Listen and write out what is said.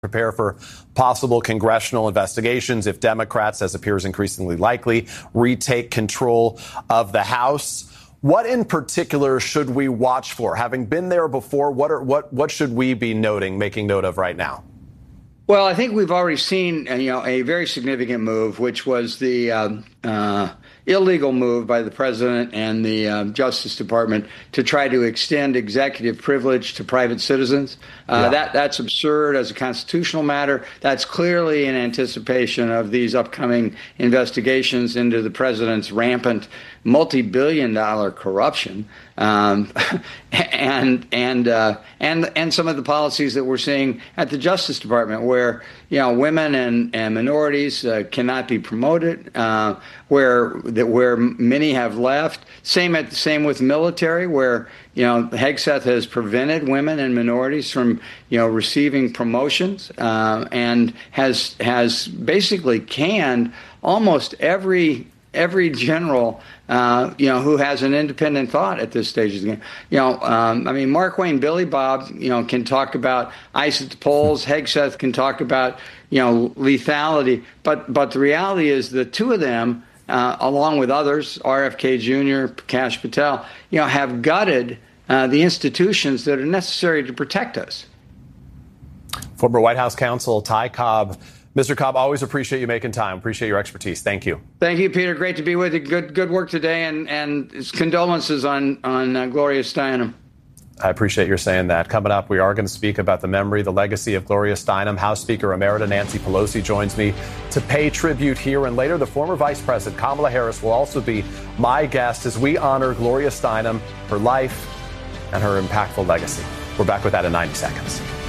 prepare for possible congressional investigations if Democrats, as appears increasingly likely, retake control of the House. What in particular should we watch for? Having been there before, what should we be making note of right now? Well, I think we've already seen, a very significant move, which was the illegal move by the president and the Justice Department to try to extend executive privilege to private citizens. That's absurd as a constitutional matter. That's clearly in anticipation of these upcoming investigations into the president's rampant multi-billion-dollar corruption, and some of the policies that we're seeing at the Justice Department, where women and minorities cannot be promoted, where many have left. Same with military, where Hegseth has prevented women and minorities from receiving promotions, and has basically canned almost every general who has an independent thought at this stage of the game. Mark Wayne, Billy Bob, can talk about ice at the polls. Hegseth can talk about, lethality. But the reality is the two of them, along with others, RFK Jr., Prakash Patel, have gutted the institutions that are necessary to protect us. Former White House counsel Ty Cobb. Mr. Cobb, always appreciate you making time. Appreciate your expertise. Thank you. Thank you, Peter. Great to be with you. Good work today, and condolences on Gloria Steinem. I appreciate your saying that. Coming up, we are going to speak about the memory, the legacy of Gloria Steinem. House Speaker Emerita Nancy Pelosi joins me to pay tribute here. And later, the former Vice President Kamala Harris will also be my guest as we honor Gloria Steinem, her life, and her impactful legacy. We're back with that in 90 seconds.